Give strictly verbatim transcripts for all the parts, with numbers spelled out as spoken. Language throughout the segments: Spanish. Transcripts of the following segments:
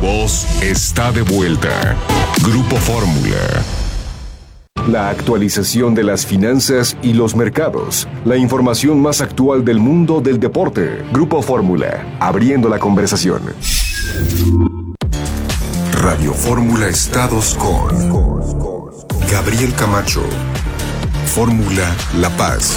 voz está de vuelta. Grupo Fórmula. La actualización de las finanzas y los mercados. La información más actual del mundo del deporte. Grupo Fórmula, abriendo la conversación. Radio Fórmula Estados con Gabriel Camacho. Fórmula La Paz.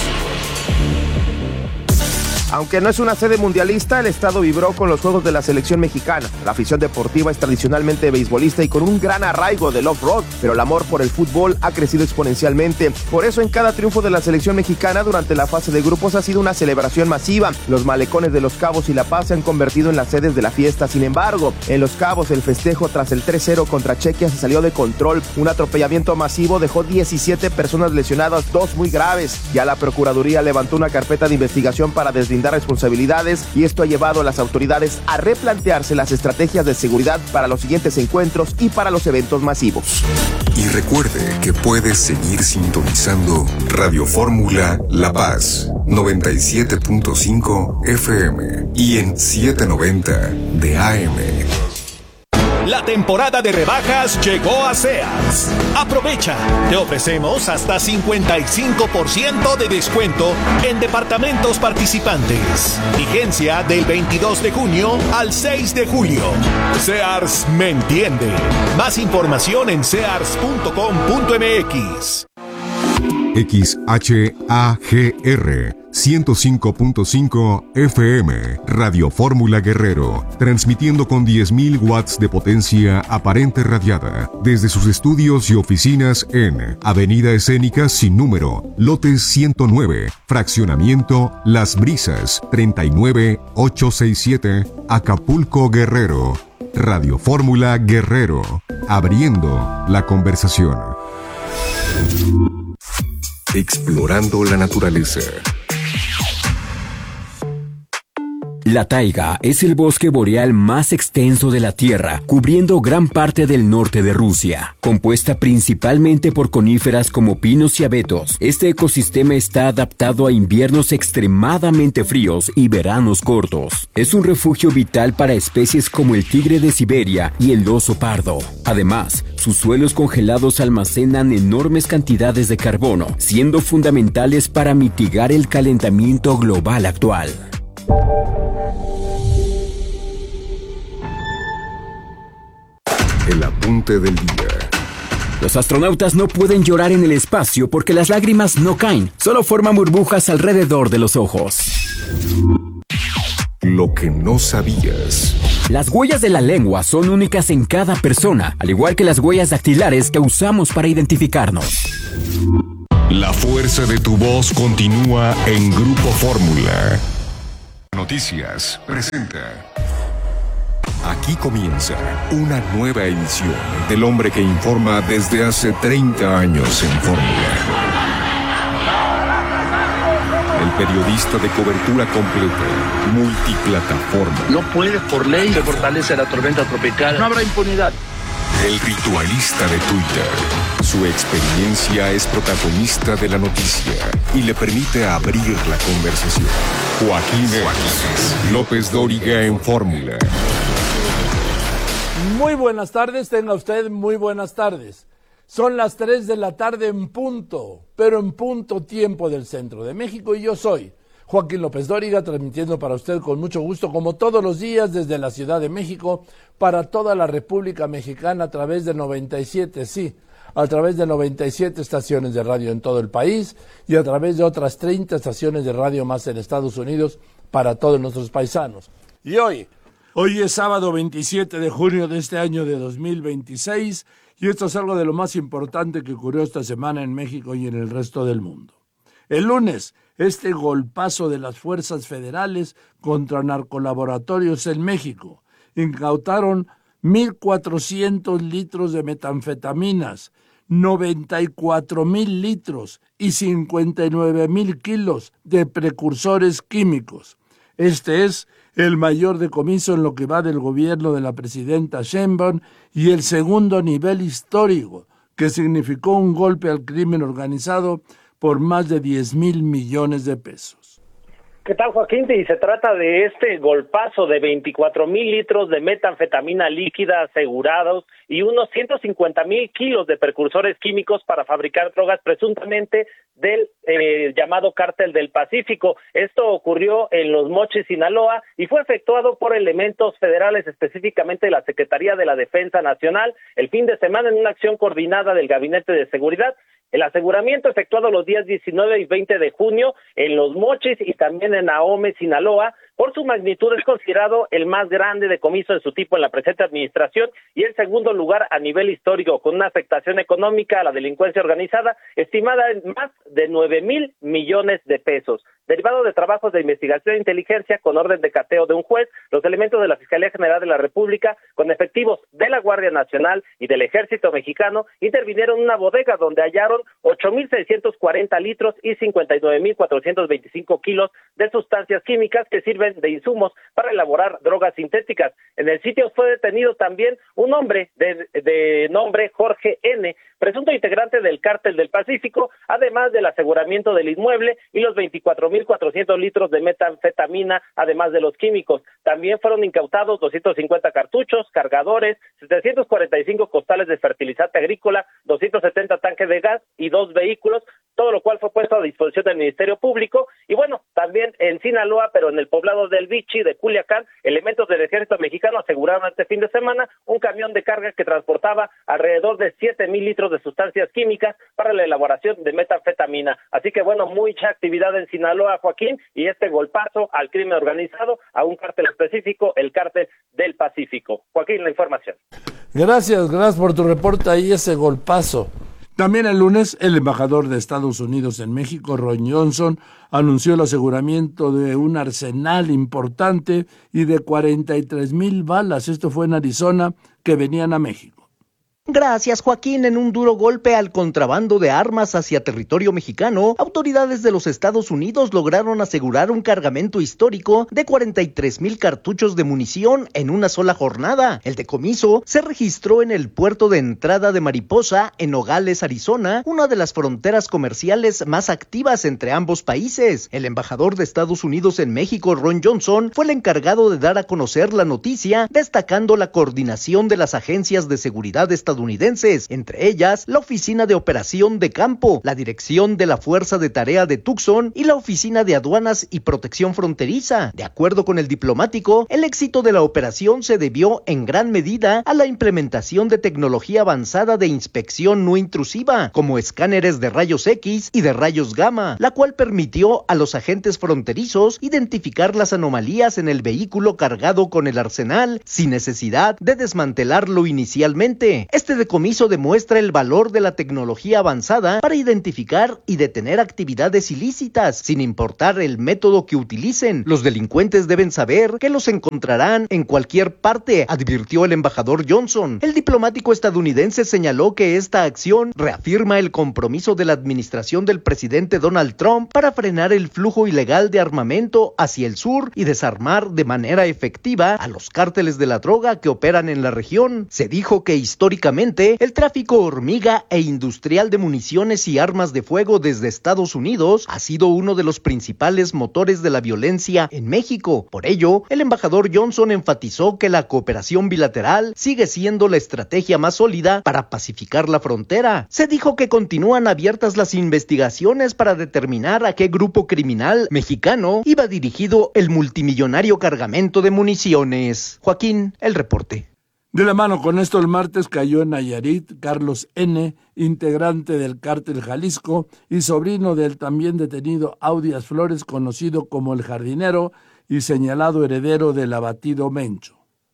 Aunque no es una sede mundialista, el estado vibró con los juegos de la selección mexicana. La afición deportiva es tradicionalmente beisbolista y con un gran arraigo del off-road, pero el amor por el fútbol ha crecido exponencialmente. Por eso en cada triunfo de la selección mexicana durante la fase de grupos ha sido una celebración masiva. Los malecones de Los Cabos y La Paz se han convertido en las sedes de la fiesta. Sin embargo, en Los Cabos el festejo tras el tres cero contra Chequia se salió de control. Un atropellamiento masivo dejó diecisiete personas lesionadas, dos muy graves. Ya la Procuraduría levantó una carpeta de investigación para deslindar responsabilidades y esto ha llevado a las autoridades a replantearse las estrategias de seguridad para los siguientes encuentros y para los eventos masivos. Y recuerde que puedes seguir sintonizando Radio Fórmula La Paz noventa y siete punto cinco F M y en setecientos noventa de A M. La temporada de rebajas llegó a Sears. Aprovecha, te ofrecemos hasta cincuenta y cinco por ciento de descuento en departamentos participantes. Vigencia del veintidós de junio al seis de julio. Sears me entiende. Más información en sears punto com punto m x. X H A G R ciento cinco punto cinco F M, Radio Fórmula Guerrero, transmitiendo con diez mil watts de potencia aparente radiada desde sus estudios y oficinas en Avenida Escénica sin número, lote ciento nueve, fraccionamiento Las Brisas, treinta y nueve mil ochocientos sesenta y siete, Acapulco, Guerrero. Radio Fórmula Guerrero, abriendo la conversación. Explorando la naturaleza. La taiga es el bosque boreal más extenso de la Tierra, cubriendo gran parte del norte de Rusia. Compuesta principalmente por coníferas como pinos y abetos, este ecosistema está adaptado a inviernos extremadamente fríos y veranos cortos. Es un refugio vital para especies como el tigre de Siberia y el oso pardo. Además, sus suelos congelados almacenan enormes cantidades de carbono, siendo fundamentales para mitigar el calentamiento global actual. El apunte del día. Los astronautas no pueden llorar en el espacio porque las lágrimas no caen, solo forman burbujas alrededor de los ojos. Lo que no sabías. Las huellas de la lengua son únicas en cada persona, al igual que las huellas dactilares que usamos para identificarnos. La fuerza de tu voz continúa en Grupo Fórmula. Noticias presenta. Aquí comienza una nueva edición del hombre que informa desde hace treinta años en Fórmula. El periodista de cobertura completa, multiplataforma. No puede por ley se fortalece la tormenta tropical. No habrá impunidad. El ritualista de Twitter. Su experiencia es protagonista de la noticia y le permite abrir la conversación. Joaquín Joaquín López Dóriga en Fórmula. Muy buenas tardes, tenga usted muy buenas tardes. Son las tres de la tarde en punto, pero en punto tiempo del centro de México y yo soy Joaquín López Dóriga, transmitiendo para usted con mucho gusto, como todos los días desde la Ciudad de México, para toda la República Mexicana a través de noventa y siete, sí, a través de noventa y siete estaciones de radio en todo el país y a través de otras treinta estaciones de radio más en Estados Unidos para todos nuestros paisanos. Y hoy, hoy es sábado veintisiete de junio de este año de dos mil veintiséis y esto es algo de lo más importante que ocurrió esta semana en México y en el resto del mundo. El lunes, este golpazo de las fuerzas federales contra narcolaboratorios en México. Incautaron mil cuatrocientos litros de metanfetaminas, noventa y cuatro mil litros y cincuenta y nueve mil kilos de precursores químicos. Este es el mayor decomiso en lo que va del gobierno de la presidenta Sheinbaum y el segundo nivel histórico, que significó un golpe al crimen organizado por más de diez mil millones de pesos. ¿Qué tal, Joaquín? Y se trata de este golpazo de veinticuatro mil litros de metanfetamina líquida asegurados y unos ciento cincuenta mil kilos de precursores químicos para fabricar drogas presuntamente del eh, llamado Cártel del Pacífico. Esto ocurrió en Los Mochis, Sinaloa, y fue efectuado por elementos federales, específicamente de la Secretaría de la Defensa Nacional, el fin de semana en una acción coordinada del Gabinete de Seguridad. El aseguramiento efectuado los días diecinueve y veinte de junio en Los Mochis y también en Ahome, Sinaloa, por su magnitud es considerado el más grande decomiso de su tipo en la presente administración y el segundo lugar a nivel histórico, con una afectación económica a la delincuencia organizada estimada en más de nueve mil millones de pesos. Derivado de trabajos de investigación e inteligencia con orden de cateo de un juez, los elementos de la Fiscalía General de la República, con efectivos de la Guardia Nacional y del Ejército Mexicano, intervinieron en una bodega donde hallaron ocho mil seiscientos cuarenta litros y cincuenta y nueve mil cuatrocientos veinticinco kilos de sustancias químicas que sirven de insumos para elaborar drogas sintéticas. En el sitio fue detenido también un hombre de, de nombre Jorge N., presunto integrante del Cártel del Pacífico, además del aseguramiento del inmueble y los veinticuatro mil cuatrocientos litros de metanfetamina, además de los químicos. También fueron incautados doscientos cincuenta cartuchos, cargadores, setecientos cuarenta y cinco costales de fertilizante agrícola, doscientos setenta tanques de gas y dos vehículos, todo lo cual fue puesto a disposición del Ministerio Público. Y bueno, también en Sinaloa, pero en el poblado del Vichy de Culiacán, elementos del Ejército Mexicano aseguraron este fin de semana un camión de carga que transportaba alrededor de siete mil litros de sustancias químicas para la elaboración de metanfetamina. Así que bueno, mucha actividad en Sinaloa, Joaquín, y este golpazo al crimen organizado, a un cártel específico, el Cártel del Pacífico. Joaquín, la información. Gracias, gracias por tu reporte ahí, ese golpazo. También el lunes, el embajador de Estados Unidos en México, Ron Johnson, anunció el aseguramiento de un arsenal importante y de cuarenta y tres mil balas, esto fue en Arizona, que venían a México. Gracias, Joaquín. En un duro golpe al contrabando de armas hacia territorio mexicano, autoridades de los Estados Unidos lograron asegurar un cargamento histórico de cuarenta y tres mil cartuchos de munición en una sola jornada. El decomiso se registró en el puerto de entrada de Mariposa, en Nogales, Arizona, una de las fronteras comerciales más activas entre ambos países. El embajador de Estados Unidos en México, Ron Johnson, fue el encargado de dar a conocer la noticia, destacando la coordinación de las agencias de seguridad estadounidenses estadounidenses, entre ellas la Oficina de Operación de Campo, la Dirección de la Fuerza de Tarea de Tucson y la Oficina de Aduanas y Protección Fronteriza. De acuerdo con el diplomático, el éxito de la operación se debió en gran medida a la implementación de tecnología avanzada de inspección no intrusiva, como escáneres de rayos X y de rayos gamma, la cual permitió a los agentes fronterizos identificar las anomalías en el vehículo cargado con el arsenal sin necesidad de desmantelarlo inicialmente. Este decomiso demuestra el valor de la tecnología avanzada para identificar y detener actividades ilícitas, sin importar el método que utilicen. Los delincuentes deben saber que los encontrarán en cualquier parte, advirtió el embajador Johnson. El diplomático estadounidense señaló que esta acción reafirma el compromiso de la administración del presidente Donald Trump para frenar el flujo ilegal de armamento hacia el sur y desarmar de manera efectiva a los cárteles de la droga que operan en la región. Se dijo que históricamente el tráfico hormiga e industrial de municiones y armas de fuego desde Estados Unidos ha sido uno de los principales motores de la violencia en México. Por ello, el embajador Johnson enfatizó que la cooperación bilateral sigue siendo la estrategia más sólida para pacificar la frontera. Se dijo que continúan abiertas las investigaciones para determinar a qué grupo criminal mexicano iba dirigido el multimillonario cargamento de municiones. Joaquín, el reporte. De la mano con esto, el martes cayó en Nayarit Carlos N., integrante del Cártel Jalisco y sobrino del también detenido Audias Flores, conocido como el Jardinero y señalado heredero del abatido Mencho.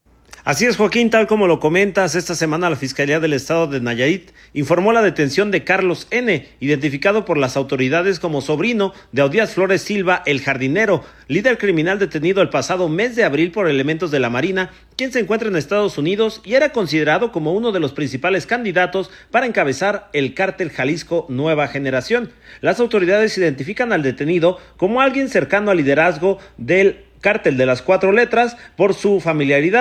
Así es, Joaquín, tal como lo comentas, esta semana la Fiscalía del Estado de Nayarit informó la detención de Carlos N., identificado por las autoridades como sobrino de Audías Flores Silva, el Jardinero, líder criminal detenido el pasado mes de abril por elementos de la Marina, quien se encuentra en Estados Unidos y era considerado como uno de los principales candidatos para encabezar el Cártel Jalisco Nueva Generación. Las autoridades identifican al detenido como alguien cercano al liderazgo del Cártel de las Cuatro Letras por su familiaridad,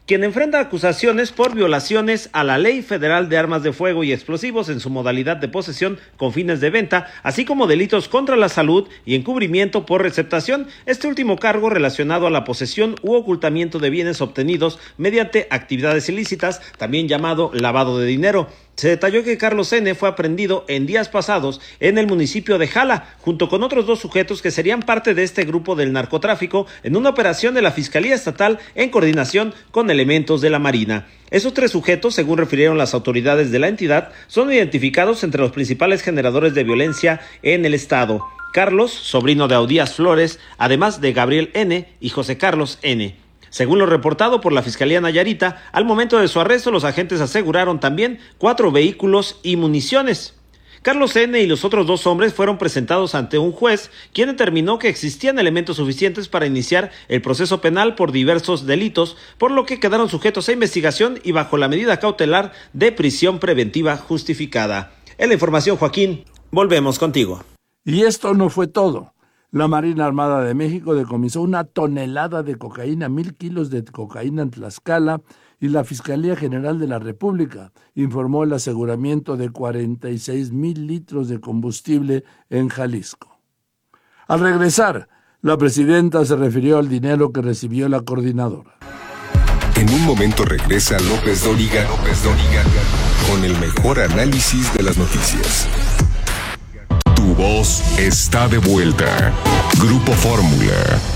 quien enfrenta acusaciones por violaciones a la Ley Federal de Armas de Fuego y Explosivos en su modalidad de posesión con fines de venta, así como delitos contra la salud y encubrimiento por receptación, este último cargo relacionado a la posesión u ocultamiento de bienes obtenidos mediante actividades ilícitas, también llamado lavado de dinero. Se detalló que Carlos N. fue aprehendido en días pasados en el municipio de Jala, junto con otros dos sujetos que serían parte de este grupo del narcotráfico en una operación de la Fiscalía Estatal en coordinación con elementos de la Marina. Esos tres sujetos, según refirieron las autoridades de la entidad, son identificados entre los principales generadores de violencia en el estado. Carlos, sobrino de Audías Flores, además de Gabriel N. y José Carlos N. Según lo reportado por la Fiscalía Nayarita, al momento de su arresto los agentes aseguraron también cuatro vehículos y municiones. Carlos N. y los otros dos hombres fueron presentados ante un juez, quien determinó que existían elementos suficientes para iniciar el proceso penal por diversos delitos, por lo que quedaron sujetos a investigación y bajo la medida cautelar de prisión preventiva justificada. En la información, Joaquín, volvemos contigo. Y esto no fue todo. La Marina Armada de México decomisó una tonelada de cocaína, mil kilos de cocaína en Tlaxcala, y la Fiscalía General de la República informó el aseguramiento de cuarenta y seis mil litros de combustible en Jalisco. Al regresar, la presidenta se refirió al dinero que recibió la coordinadora. En un momento regresa López Dóriga, López Dóriga, con el mejor análisis de las noticias. Tu voz está de vuelta. Grupo Fórmula.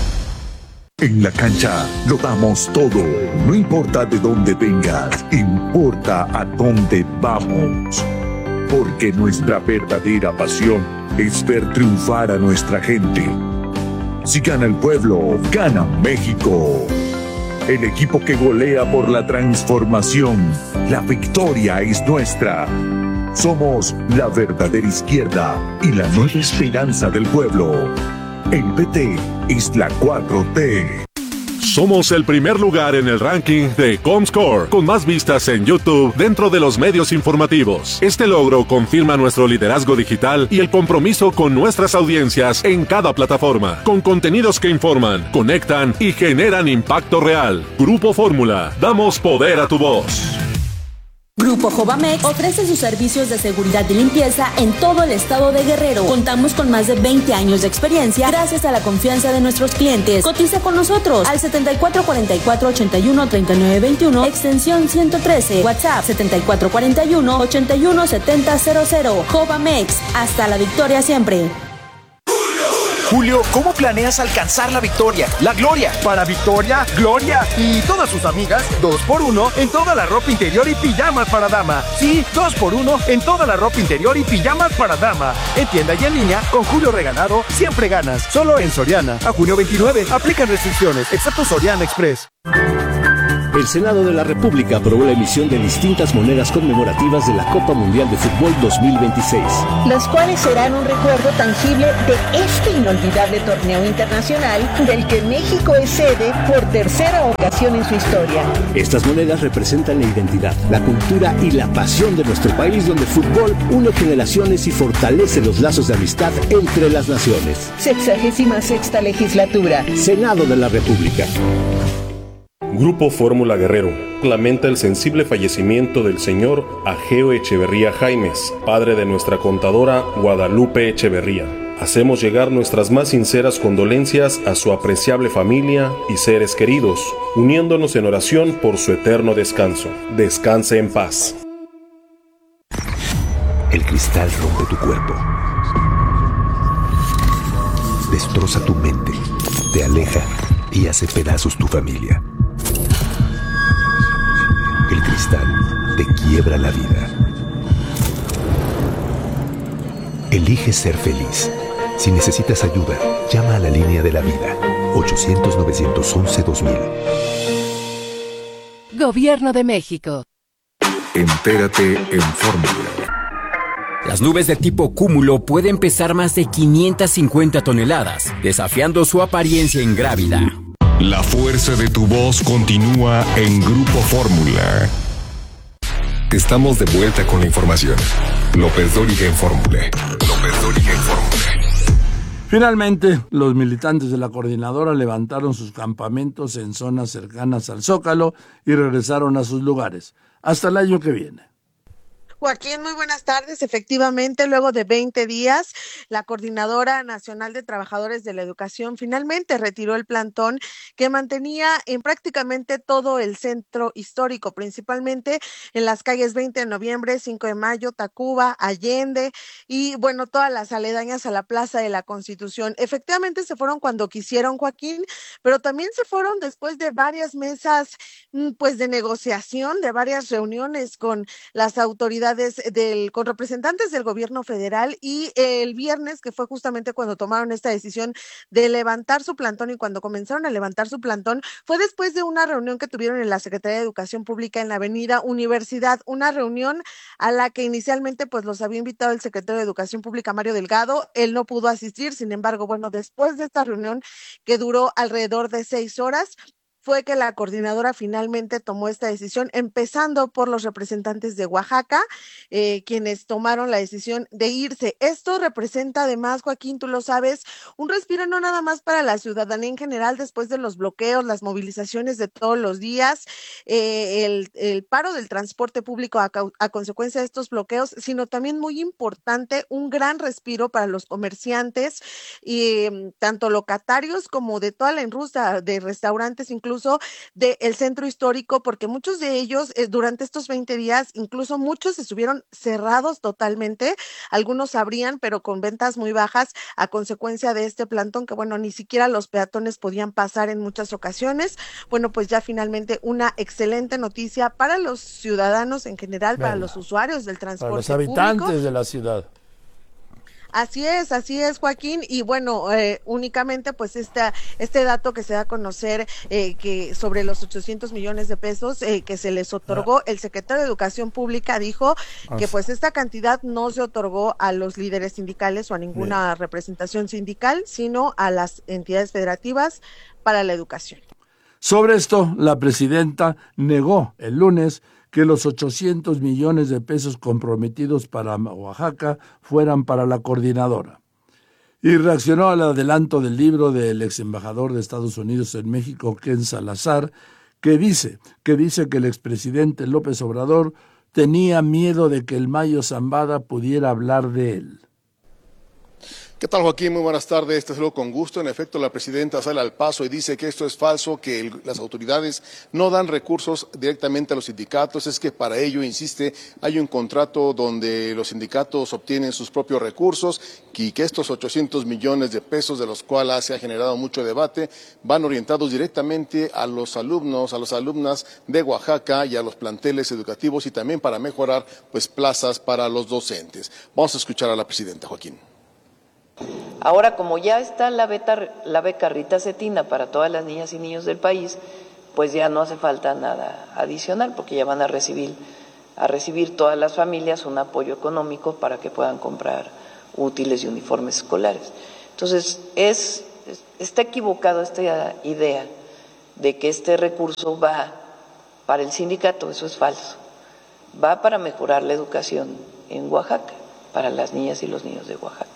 En la cancha lo damos todo. No importa de dónde vengas, importa a dónde vamos. Porque nuestra verdadera pasión es ver triunfar a nuestra gente. Si gana el pueblo, gana México. El equipo que golea por la transformación. La victoria es nuestra. Somos la verdadera izquierda y la nueva esperanza del pueblo. El P T es la cuatro T. Somos el primer lugar en el ranking de Comscore, con más vistas en YouTube dentro de los medios informativos. Este logro confirma nuestro liderazgo digital y el compromiso con nuestras audiencias en cada plataforma, con contenidos que informan, conectan y generan impacto real. Grupo Fórmula, damos poder a tu voz. Grupo Jovamex ofrece sus servicios de seguridad y limpieza en todo el estado de Guerrero. Contamos con más de veinte años de experiencia gracias a la confianza de nuestros clientes. Cotiza con nosotros al setenta y cuatro cuarenta y cuatro ochenta y uno treinta y nueve veintiuno, extensión ciento trece, WhatsApp setenta y cuatro cuarenta y uno ochenta y uno setenta cero cero. Jovamex, hasta la victoria siempre. Julio, ¿cómo planeas alcanzar la victoria, la gloria? Para Victoria, Gloria y todas sus amigas, dos por uno en toda la ropa interior y pijamas para dama. Sí, dos por uno en toda la ropa interior y pijamas para dama. En tienda y en línea, con Julio Regalado, siempre ganas. Solo en Soriana. A junio veintinueve, aplican restricciones, excepto Soriana Express. El Senado de la República aprobó la emisión de distintas monedas conmemorativas de la Copa Mundial de Fútbol dos mil veintiséis. Las cuales serán un recuerdo tangible de este inolvidable torneo internacional del que México es sede por tercera ocasión en su historia. Estas monedas representan la identidad, la cultura y la pasión de nuestro país, donde el fútbol une generaciones y fortalece los lazos de amistad entre las naciones. Sexagésima sexta legislatura. Senado de la República. Grupo Fórmula Guerrero lamenta el sensible fallecimiento del señor Ageo Echeverría Jaimes, padre de nuestra contadora Guadalupe Echeverría. Hacemos llegar nuestras más sinceras condolencias a su apreciable familia y seres queridos, uniéndonos en oración por su eterno descanso. Descanse en paz. El cristal rompe tu cuerpo, destroza tu mente, te aleja y hace pedazos tu familia. El cristal te quiebra la vida. Elige ser feliz. Si necesitas ayuda, llama a la línea de la vida. ochocientos, novecientos once, dos mil. Gobierno de México. Entérate en Fórmula. Las nubes de tipo cúmulo pueden pesar más de quinientas cincuenta toneladas, desafiando su apariencia ingrávida. La fuerza de tu voz continúa en Grupo Fórmula. Estamos de vuelta con la información. López Dóriga en Fórmula. López Dóriga en Fórmula. Finalmente, los militantes de la coordinadora levantaron sus campamentos en zonas cercanas al Zócalo y regresaron a sus lugares. Hasta el año que viene. Joaquín, muy buenas tardes. Efectivamente, luego de veinte días, la Coordinadora Nacional de Trabajadores de la Educación finalmente retiró el plantón que mantenía en prácticamente todo el centro histórico, principalmente en las calles veinte de noviembre, cinco de mayo, Tacuba, Allende y, bueno, todas las aledañas a la Plaza de la Constitución. Efectivamente se fueron cuando quisieron, Joaquín, pero también se fueron después de varias mesas, pues, de negociación, de varias reuniones con las autoridades Del, con representantes del gobierno federal, y el viernes, que fue justamente cuando tomaron esta decisión de levantar su plantón, y cuando comenzaron a levantar su plantón fue después de una reunión que tuvieron en la Secretaría de Educación Pública en la Avenida Universidad, una reunión a la que inicialmente pues los había invitado el secretario de Educación Pública, Mario Delgado. Él no pudo asistir, sin embargo, bueno, después de esta reunión que duró alrededor de seis horas, fue que la coordinadora finalmente tomó esta decisión, empezando por los representantes de Oaxaca, eh, quienes tomaron la decisión de irse. Esto representa además, Joaquín, tú lo sabes, un respiro no nada más para la ciudadanía en general después de los bloqueos, las movilizaciones de todos los días, eh, el, el paro del transporte público a, a consecuencia de estos bloqueos, sino también muy importante, un gran respiro para los comerciantes, y tanto locatarios como de toda la industria de restaurantes, incluso incluso del centro histórico, porque muchos de ellos eh, durante estos veinte días, incluso muchos estuvieron cerrados totalmente, algunos abrían pero con ventas muy bajas a consecuencia de este plantón, que bueno, ni siquiera los peatones podían pasar en muchas ocasiones. Bueno, pues ya finalmente una excelente noticia para los ciudadanos en general, bueno, para los usuarios del transporte para los habitantes público de la ciudad. Así es, así es, Joaquín, y bueno, eh, únicamente pues esta, este dato que se da a conocer eh, que sobre los ochocientos millones de pesos eh, que se les otorgó, el secretario de Educación Pública dijo así que pues esta cantidad no se otorgó a los líderes sindicales o a ninguna Bien. representación sindical, sino a las entidades federativas para la educación. Sobre esto, la presidenta negó el lunes que los ochocientos millones de pesos comprometidos para Oaxaca fueran para la coordinadora. Y reaccionó al adelanto del libro del ex embajador de Estados Unidos en México, Ken Salazar, que dice, que dice que el expresidente López Obrador tenía miedo de que el Mayo Zambada pudiera hablar de él. ¿Qué tal, Joaquín? Muy buenas tardes. Te saludo con gusto. En efecto, la presidenta sale al paso y dice que esto es falso, que el, las autoridades no dan recursos directamente a los sindicatos. Es que para ello, insiste, hay un contrato donde los sindicatos obtienen sus propios recursos y que estos ochocientos millones de pesos, de los cuales se ha generado mucho debate, van orientados directamente a los alumnos, a las alumnas de Oaxaca y a los planteles educativos, y también para mejorar pues plazas para los docentes. Vamos a escuchar a la presidenta, Joaquín. Ahora, como ya está la, beta, la beca Rita Cetina para todas las niñas y niños del país, pues ya no hace falta nada adicional, porque ya van a recibir, a recibir todas las familias un apoyo económico para que puedan comprar útiles y uniformes escolares. Entonces, es, está equivocado esta idea de que este recurso va para el sindicato, eso es falso. Va para mejorar la educación en Oaxaca, para las niñas y los niños de Oaxaca.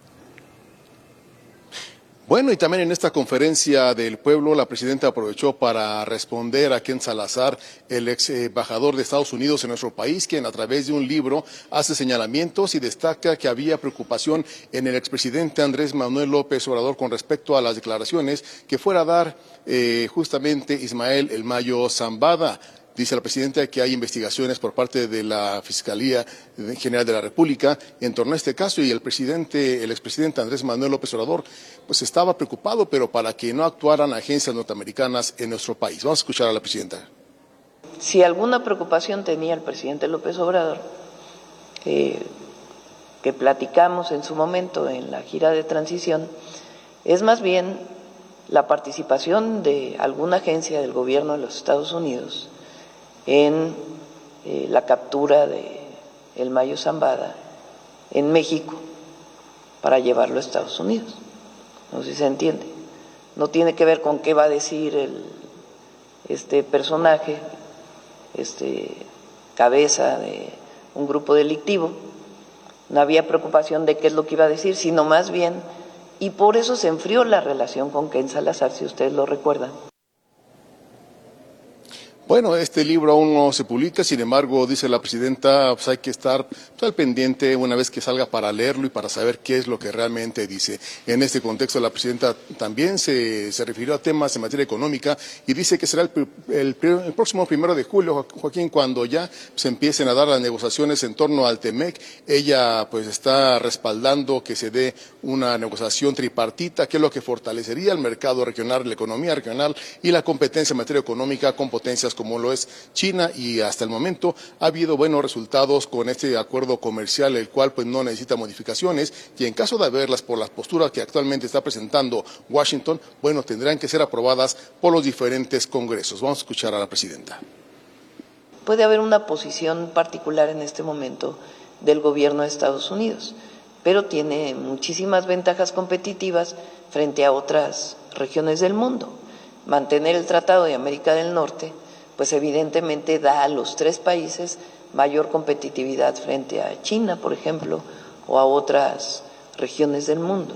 Bueno, y también en esta conferencia del pueblo, la presidenta aprovechó para responder a Ken Salazar, el ex embajador de Estados Unidos en nuestro país, quien a través de un libro hace señalamientos y destaca que había preocupación en el expresidente Andrés Manuel López Obrador con respecto a las declaraciones que fuera a dar eh, justamente Ismael El Mayo Zambada. Dice la presidenta que hay investigaciones por parte de la Fiscalía General de la República en torno a este caso, y el presidente, el expresidente Andrés Manuel López Obrador, pues estaba preocupado, pero para que no actuaran agencias norteamericanas en nuestro país. Vamos a escuchar a la presidenta. Si alguna preocupación tenía el presidente López Obrador, eh, que platicamos en su momento en la gira de transición, es más bien la participación de alguna agencia del gobierno de los Estados Unidos en eh, la captura de El Mayo Zambada en México para llevarlo a Estados Unidos. No sé si se entiende. No tiene que ver con qué va a decir el, este personaje, este cabeza de un grupo delictivo. No había preocupación de qué es lo que iba a decir, sino más bien y por eso se enfrió la relación con Ken Salazar, si ustedes lo recuerdan. Bueno, este libro aún no se publica, sin embargo, dice la presidenta, pues hay que estar pues, al pendiente una vez que salga para leerlo y para saber qué es lo que realmente dice. En este contexto, la presidenta también se, se refirió a temas en materia económica y dice que será el, el, el próximo primero de julio, Joaquín, cuando ya se empiecen a dar las negociaciones en torno al Temec. Ella pues está respaldando que se dé una negociación tripartita, que es lo que fortalecería el mercado regional, la economía regional y la competencia en materia económica con potencias como lo es China, y hasta el momento ha habido buenos resultados con este acuerdo comercial, el cual pues no necesita modificaciones, y en caso de haberlas por las posturas que actualmente está presentando Washington, bueno, tendrán que ser aprobadas por los diferentes congresos. Vamos a escuchar a la presidenta. Puede haber una posición particular en este momento del gobierno de Estados Unidos, pero tiene muchísimas ventajas competitivas frente a otras regiones del mundo. Mantener el Tratado de América del Norte pues evidentemente da a los tres países mayor competitividad frente a China, por ejemplo, o a otras regiones del mundo.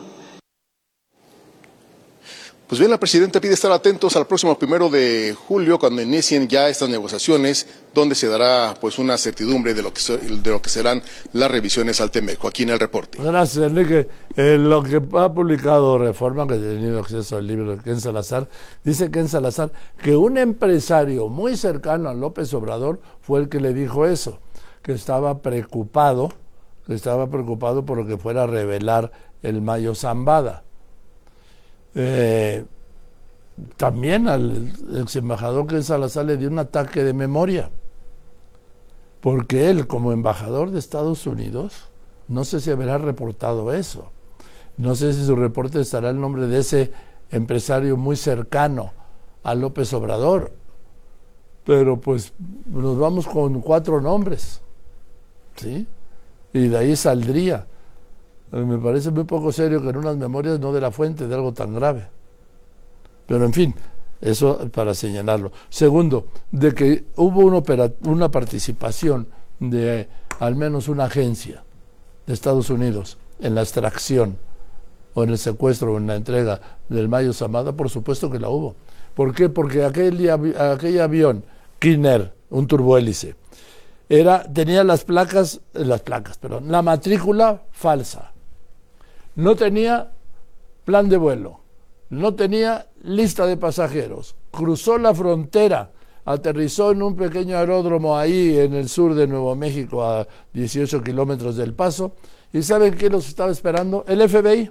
Pues bien, la presidenta pide estar atentos al próximo primero de julio, cuando inicien ya estas negociaciones, donde se dará pues una certidumbre de lo que de lo que serán las revisiones al Temec. Joaquín, el reporte. Gracias, Enrique. Eh, lo que ha publicado Reforma, que ha tenido acceso al libro de Ken Salazar, dice Ken Salazar que un empresario muy cercano a López Obrador fue el que le dijo eso, que estaba preocupado, que estaba preocupado por lo que fuera a revelar el Mayo Zambada. Eh, también al ex embajador Ken Salazar le dio un ataque de memoria, porque él, como embajador de Estados Unidos, no sé si habrá reportado eso, no sé si su reporte estará el nombre de ese empresario muy cercano a López Obrador, pero pues nos vamos con cuatro nombres, ¿sí? Y de ahí saldría. Me parece muy poco serio que en unas memorias no dé la fuente de algo tan grave. Pero en fin, eso para señalarlo. Segundo, de que hubo una, opera, una participación de al menos una agencia de Estados Unidos en la extracción o en el secuestro o en la entrega del Mayo Zambada, por supuesto que la hubo. ¿Por qué? Porque aquel, aquel avión, Kinner, un turbohélice, era, tenía las placas, las placas, perdón, la matrícula falsa. No tenía plan de vuelo, no tenía lista de pasajeros, cruzó la frontera, aterrizó en un pequeño aeródromo ahí en el sur de Nuevo México, a dieciocho kilómetros del Paso, y ¿saben qué los estaba esperando? El F B I.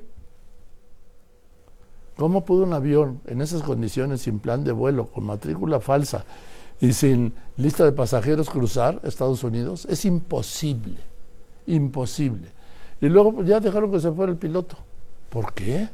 ¿Cómo pudo un avión en esas condiciones, sin plan de vuelo, con matrícula falsa y sin lista de pasajeros, cruzar Estados Unidos? Es imposible, imposible. Y luego ya dejaron que se fuera el piloto. ¿Por qué?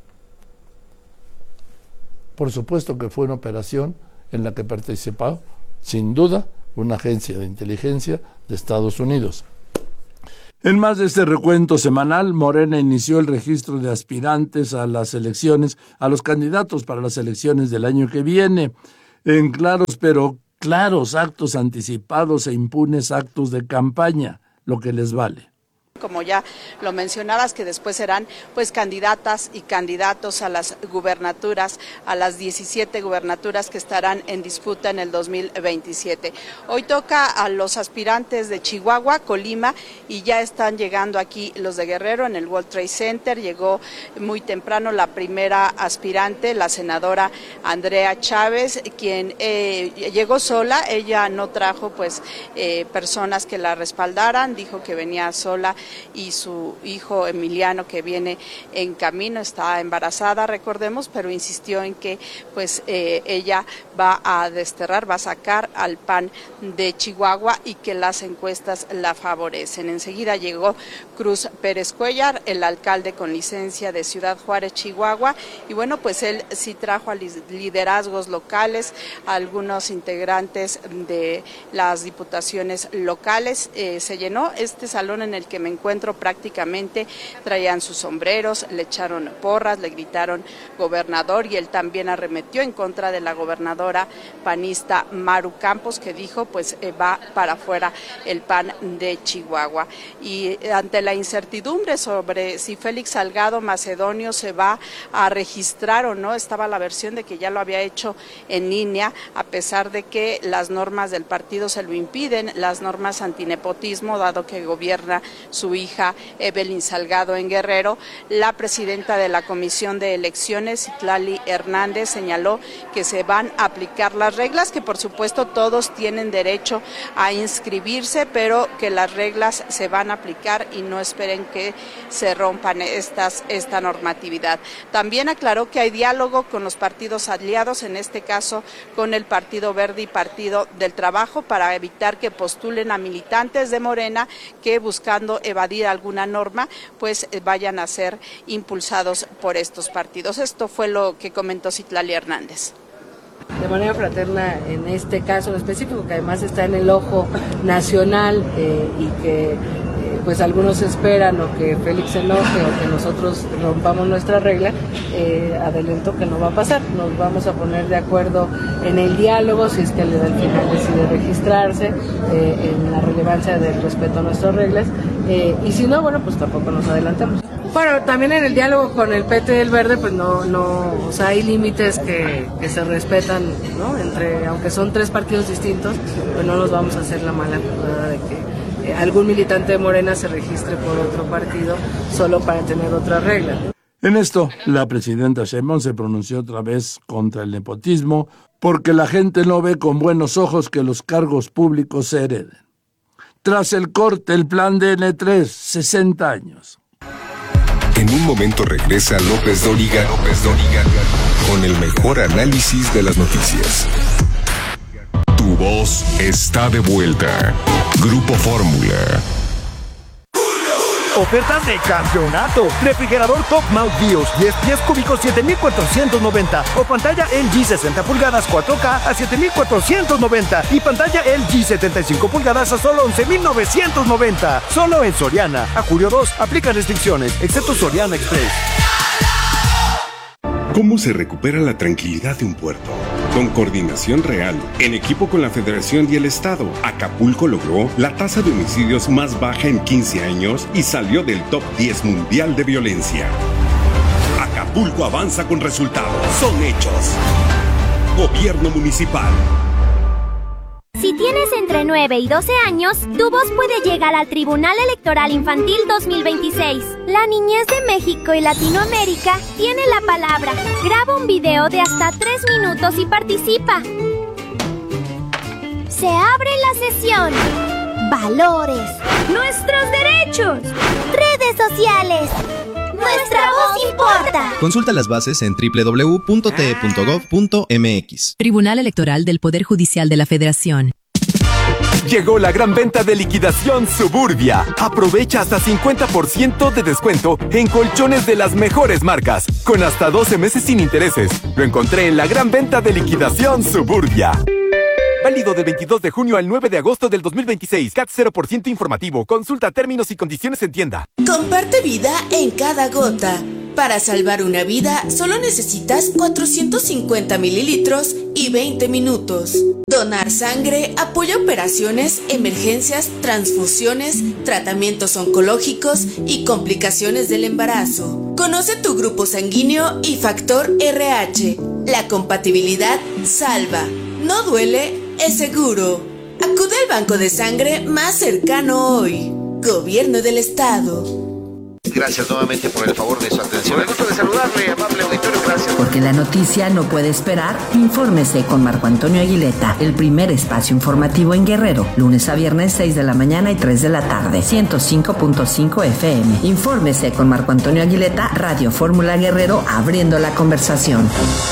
Por supuesto que fue una operación en la que participó, sin duda, una agencia de inteligencia de Estados Unidos. En más de este recuento semanal, Morena inició el registro de aspirantes a las elecciones, a los candidatos para las elecciones del año que viene, en claros pero claros actos anticipados e impunes actos de campaña, lo que les vale. Como ya lo mencionabas, que después serán pues candidatas y candidatos a las gubernaturas, a las diecisiete gubernaturas que estarán en disputa en el dos mil veintisiete. Hoy toca a los aspirantes de Chihuahua, Colima, y ya están llegando aquí los de Guerrero en el World Trade Center. Llegó muy temprano la primera aspirante, la senadora Andrea Chávez, quien eh, llegó sola. Ella no trajo pues eh, personas que la respaldaran, dijo que venía sola, y su hijo Emiliano, que viene en camino, está embarazada, recordemos, pero insistió en que pues eh, ella va a desterrar, va a sacar al P A N de Chihuahua y que las encuestas la favorecen. Enseguida llegó Cruz Pérez Cuellar, el alcalde con licencia de Ciudad Juárez, Chihuahua, y bueno, pues él sí trajo a liderazgos locales, a algunos integrantes de las diputaciones locales. Eh, se llenó este salón en el que me encuentro encuentro prácticamente traían sus sombreros, le echaron porras, le gritaron gobernador, y él también arremetió en contra de la gobernadora panista Maru Campos, que dijo pues eh, va para afuera el P A N de Chihuahua. Y ante la incertidumbre sobre si Félix Salgado Macedonio se va a registrar o no, estaba la versión de que ya lo había hecho en línea, a pesar de que las normas del partido se lo impiden, las normas antinepotismo, dado que gobierna su hija Evelyn Salgado en Guerrero. La presidenta de la Comisión de Elecciones, Citlali Hernández, señaló que se van a aplicar las reglas, que por supuesto todos tienen derecho a inscribirse, pero que las reglas se van a aplicar y no esperen que se rompan estas, esta normatividad. También aclaró que hay diálogo con los partidos aliados, en este caso con el Partido Verde y Partido del Trabajo, para evitar que postulen a militantes de Morena que, buscando evadir alguna norma, pues vayan a ser impulsados por estos partidos. Esto fue lo que comentó Citlali Hernández. De manera fraterna en este caso en específico, que además está en el ojo nacional eh, y que eh, pues algunos esperan o que Félix se enoje o que nosotros rompamos nuestra regla, eh, adelanto que no va a pasar. Nos vamos a poner de acuerdo en el diálogo, si es que al final decide registrarse, eh, en la relevancia del respeto a nuestras reglas, eh, y si no, bueno, pues tampoco nos adelantamos. Bueno, también en el diálogo con el P T y el Verde, pues no, no, o sea, hay límites que, que se respetan, ¿no? Entre, aunque son tres partidos distintos, pues no nos vamos a hacer la mala jugada de que eh, algún militante de Morena se registre por otro partido solo para tener otra regla. En esto, la presidenta Sheinbaum se pronunció otra vez contra el nepotismo, porque la gente no ve con buenos ojos que los cargos públicos se hereden. Tras el corte, el plan de N tres, sesenta años. En un momento regresa López Dóriga, López Dóriga, con el mejor análisis de las noticias. Tu voz está de vuelta. Grupo Fórmula. Ofertas de campeonato. Refrigerador Top Mount BIOS diez pies cúbicos siete mil cuatrocientos noventa o pantalla L G sesenta pulgadas cuatro K a siete mil cuatrocientos noventa y pantalla L G setenta y cinco pulgadas a solo once mil novecientos noventa. Solo en Soriana. A julio dos aplican restricciones, excepto Soriana Express. ¿Cómo se recupera la tranquilidad de un puerto? Con coordinación real, en equipo con la Federación y el Estado, Acapulco logró la tasa de homicidios más baja en quince años y salió del top diez mundial de violencia. Acapulco avanza con resultados. Son hechos. Gobierno Municipal. Si tienes entre nueve y doce años, tu voz puede llegar al Tribunal Electoral Infantil dos mil veintiséis. La niñez de México y Latinoamérica tiene la palabra. Graba un video de hasta tres minutos y participa. Se abre la sesión. Valores. Nuestros derechos. Redes sociales. Nuestra voz importa. Consulta las bases en doble u doble u doble u punto t e punto gov punto m x. Tribunal Electoral del Poder Judicial de la Federación. Llegó la gran venta de liquidación Suburbia. Aprovecha hasta cincuenta por ciento de descuento en colchones de las mejores marcas, con hasta doce meses sin intereses. Lo encontré en la gran venta de liquidación Suburbia. Válido del veintidós de junio al nueve de agosto del dos mil veintiséis. C A T cero por ciento informativo. Consulta términos y condiciones en tienda. Comparte vida en cada gota. Para salvar una vida, solo necesitas cuatrocientos cincuenta mililitros y veinte minutos. Donar sangre apoya operaciones, emergencias, transfusiones, tratamientos oncológicos y complicaciones del embarazo. Conoce tu grupo sanguíneo y factor R H. La compatibilidad salva. No duele, es seguro. Acude al banco de sangre más cercano hoy. Gobierno del Estado. Gracias nuevamente por el favor de su atención. Me gusta de saludarle, amable auditorio, gracias. Porque la noticia no puede esperar, infórmese con Marco Antonio Aguileta, el primer espacio informativo en Guerrero, lunes a viernes seis de la mañana y tres de la tarde, ciento cinco punto cinco F M. Infórmese con Marco Antonio Aguileta, Radio Fórmula Guerrero, abriendo la conversación.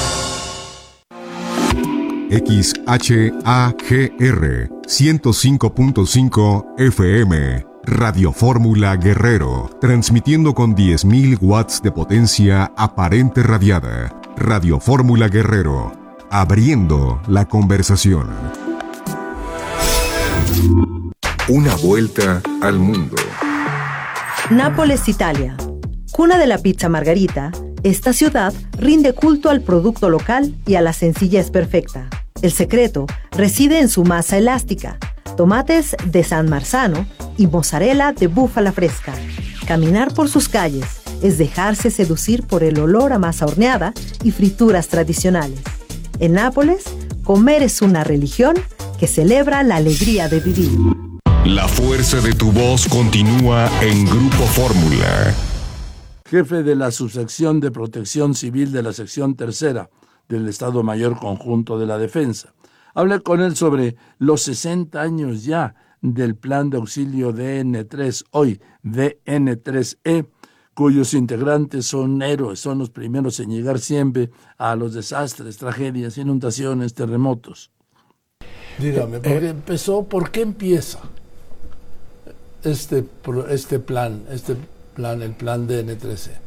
X H A G R ciento cinco punto cinco F M. Radio Fórmula Guerrero, transmitiendo con diez mil watts de potencia aparente radiada. Radio Fórmula Guerrero, abriendo la conversación. Una vuelta al mundo Nápoles, Italia. Cuna de la pizza margarita, esta ciudad rinde culto al producto local y a la sencillez perfecta. El secreto reside en su masa elástica, tomates de San Marzano y mozzarella de búfala fresca. Caminar por sus calles es dejarse seducir por el olor a masa horneada y frituras tradicionales. En Nápoles, comer es una religión que celebra la alegría de vivir. La fuerza de tu voz continúa en Grupo Fórmula. Jefe de la Subsección de Protección Civil de la Sección Tercera del Estado Mayor Conjunto de la Defensa. Hablé con él sobre los sesenta años ya del Plan de Auxilio D N tres, hoy D N tres E, cuyos integrantes son héroes, son los primeros en llegar siempre a los desastres, tragedias, inundaciones, terremotos. Dígame, ¿por qué empezó? ¿Por qué empieza este, este plan, este plan, el plan D N tres E?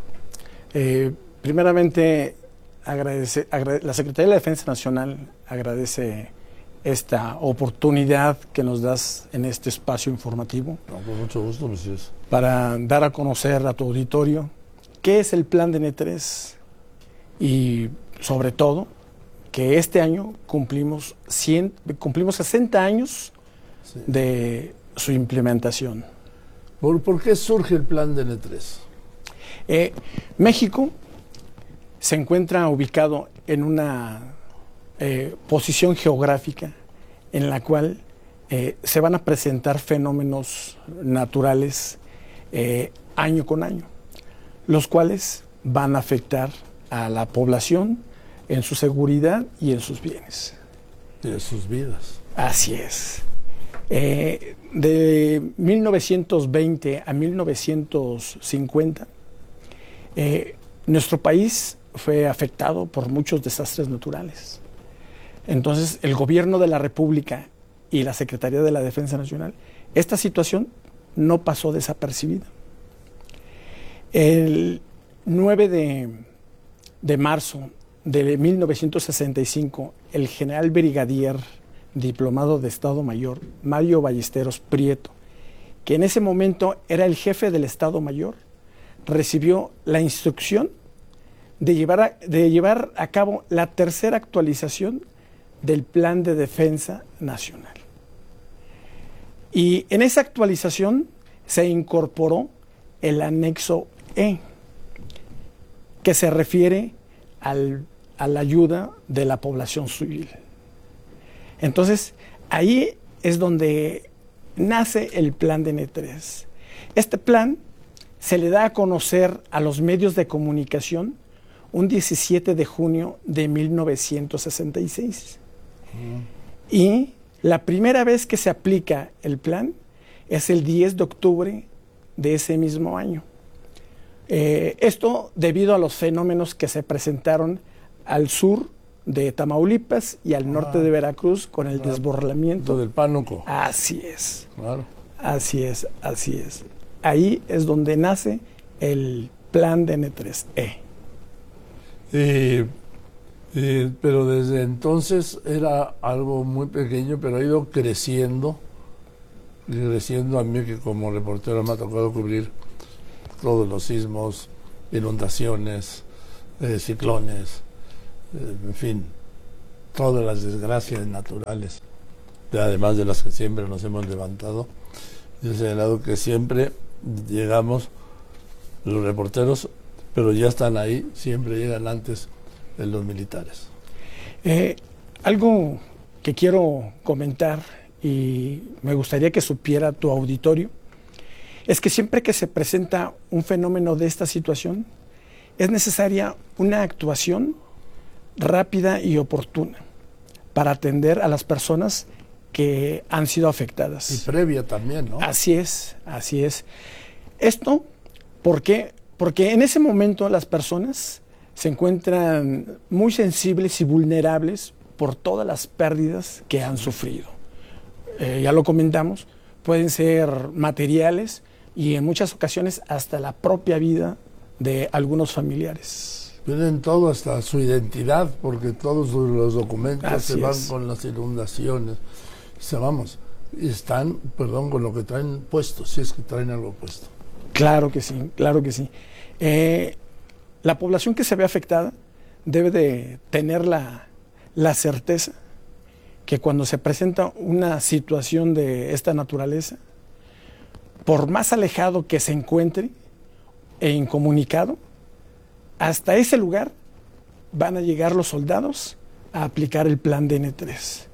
Eh, primeramente, agradece, agrade, la Secretaría de la Defensa Nacional agradece esta oportunidad que nos das en este espacio informativo. No, con mucho gusto, monsieur. Para dar a conocer a tu auditorio qué es el plan D N tres y, sobre todo, que este año cumplimos, cien, cumplimos sesenta años sí. de su implementación. ¿Por, ¿Por qué surge el plan D N tres? Eh, México se encuentra ubicado en una eh, posición geográfica en la cual eh, se van a presentar fenómenos naturales eh, año con año, los cuales van a afectar a la población en su seguridad y en sus bienes. Y en sus vidas. Así es. Eh, de mil novecientos veinte a mil novecientos cincuenta, eh, nuestro país fue afectado por muchos desastres naturales. Entonces, el gobierno de la República y la Secretaría de la Defensa Nacional, esta situación no pasó desapercibida. El nueve de marzo de mil novecientos sesenta y cinco, el general brigadier diplomado de Estado Mayor, Mario Ballesteros Prieto, que en ese momento era el jefe del Estado Mayor, recibió la instrucción de llevar a, de llevar a cabo la tercera actualización del Plan de Defensa Nacional. Y en esa actualización se incorporó el anexo E, que se refiere al, a la ayuda de la población civil. Entonces, ahí es donde nace el plan D N tres. Este plan se le da a conocer a los medios de comunicación un diecisiete de junio de mil novecientos sesenta y seis. Mm. Y la primera vez que se aplica el plan es el diez de octubre de ese mismo año. Eh, esto debido a los fenómenos que se presentaron al sur de Tamaulipas y al norte ah, de Veracruz con el claro, desbordamiento del Pánuco. Así es. Claro. Así es, así es. Ahí es donde nace el plan D N tres E. Y, y, pero desde entonces era algo muy pequeño, pero ha ido creciendo, creciendo a mí que como reportero me ha tocado cubrir todos los sismos, inundaciones, eh, ciclones, eh, en fin, todas las desgracias naturales, de, además de las que siempre nos hemos levantado. Yo he señalado que siempre llegamos los reporteros, pero ya están ahí, siempre llegan antes de los militares. Eh, algo que quiero comentar y me gustaría que supiera tu auditorio es que siempre que se presenta un fenómeno de esta situación es necesaria una actuación rápida y oportuna para atender a las personas que han sido afectadas. Y previa también, ¿no? Así es, así es. Esto, ¿por qué? Porque en ese momento las personas se encuentran muy sensibles y vulnerables por todas las pérdidas que han sufrido. Eh, ya lo comentamos, pueden ser materiales y en muchas ocasiones hasta la propia vida de algunos familiares. Tienen todo, hasta su identidad, porque todos los documentos Así se van es. con las inundaciones. O sea, vamos, están, perdón, con lo que traen puesto, si es que traen algo puesto. Claro que sí, claro que sí. Eh, la población que se ve afectada debe de tener la, la certeza que cuando se presenta una situación de esta naturaleza, por más alejado que se encuentre e incomunicado, hasta ese lugar van a llegar los soldados a aplicar el plan D N tres.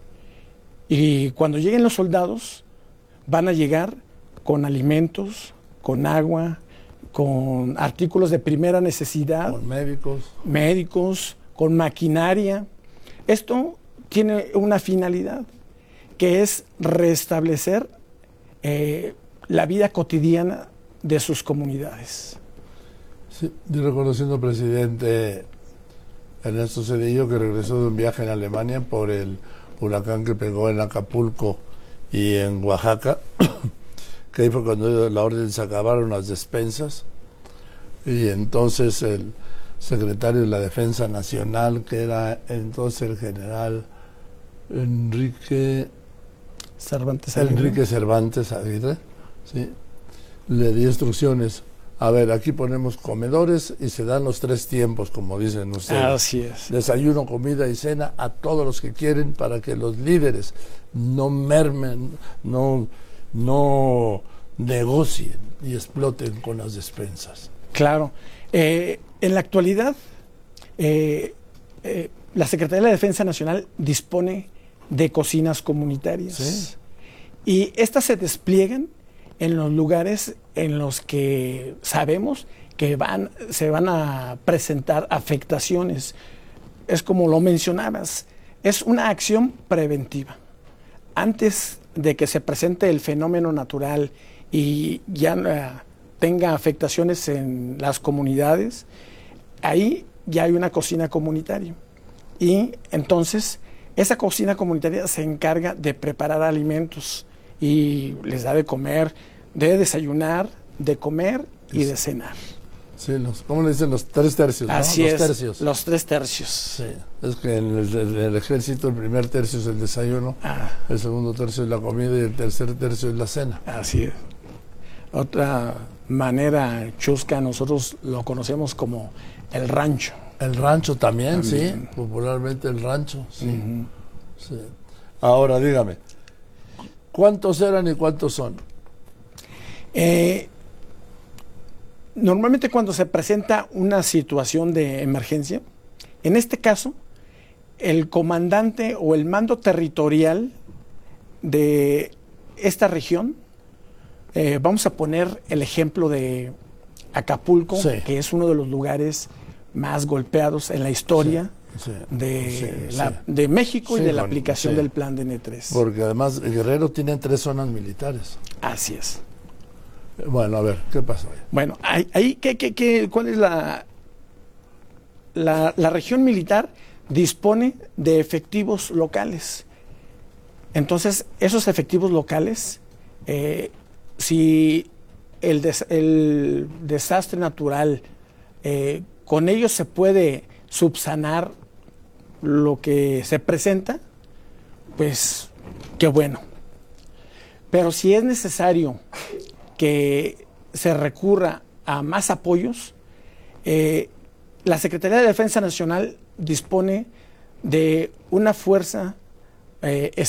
Y cuando lleguen los soldados, van a llegar con alimentos, con agua, con artículos de primera necesidad. Con médicos. Médicos, con maquinaria. Esto tiene una finalidad, que es restablecer eh, la vida cotidiana de sus comunidades. Sí, yo recuerdo siendo presidente Ernesto Zedillo, que regresó de un viaje en Alemania por el huracán que pegó en Acapulco y en Oaxaca, que ahí fue cuando dio la orden se acabaron las despensas, y entonces el secretario de la Defensa Nacional, que era entonces el general Enrique Cervantes Aguirre, Enrique Cervantes Aguirre, ¿sí?, le dio instrucciones. A ver, aquí ponemos comedores y se dan los tres tiempos, como dicen ustedes. Así es. Desayuno, comida y cena a todos los que quieren, para que los líderes no mermen, no, no negocien y exploten con las despensas. Claro. Eh, en la actualidad, eh, eh, la Secretaría de la Defensa Nacional dispone de cocinas comunitarias. Sí. Y estas se despliegan en los lugares en los que sabemos que van, se van a presentar afectaciones. Es como lo mencionabas, es una acción preventiva. Antes de que se presente el fenómeno natural y ya uh, tenga afectaciones en las comunidades, ahí ya hay una cocina comunitaria. Y entonces esa cocina comunitaria se encarga de preparar alimentos y les da de comer, de desayunar, de comer y de cenar. Sí, los, ¿cómo le dicen? Los tres tercios, ¿no? Así los es, tercios. los tres tercios. Sí, es que en el, en el ejército el primer tercio es el desayuno, ah. el segundo tercio es la comida y el tercer tercio es la cena. Así es. Otra manera chusca, nosotros lo conocemos como el rancho. El rancho también, también. sí, popularmente el rancho, sí. Uh-huh. Sí. Ahora, dígame, ¿cuántos eran y cuántos son? Eh, normalmente cuando se presenta una situación de emergencia, en este caso, el comandante o el mando territorial de esta región, eh, vamos a poner el ejemplo de Acapulco, sí, que es uno de los lugares más golpeados en la historia. Sí. Sí, de, sí, la, sí. de México sí, y de la bueno, aplicación sí. del plan D N tres. Porque además Guerrero tiene tres zonas militares. Así es. Bueno, a ver, ¿qué pasó ahí? Bueno, ahí, ahí ¿qué, qué, qué, ¿cuál es la, la... La región militar dispone de efectivos locales. Entonces, esos efectivos locales, eh, si el, des, el desastre natural, eh, con ellos se puede subsanar lo que se presenta, pues qué bueno. Pero si es necesario que se recurra a más apoyos, eh, la Secretaría de Defensa Nacional dispone de una fuerza eh,